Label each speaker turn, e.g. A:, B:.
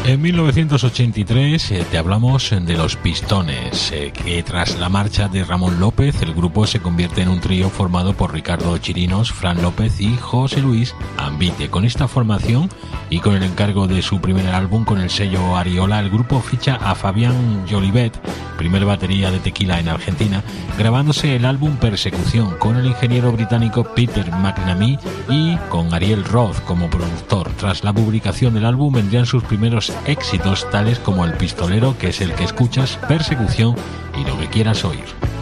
A: En 1983 te hablamos de Los Pistones, que tras la marcha de Ramón López, el grupo se convierte en un trío formado por Ricardo Chirinos, Fran López y José Luis Ambite. Con esta formación y con el encargo de su primer álbum con el sello Ariola, el grupo ficha a Fabián Jolivet, primer batería de Tequila en Argentina, grabándose el álbum Persecución con el ingeniero británico Peter McNamee y con Ariel Roth como productor. Tras la publicación del álbum vendrían sus primeros éxitos tales como El Pistolero, que es el que escuchas, Persecución y Lo que quieras oír.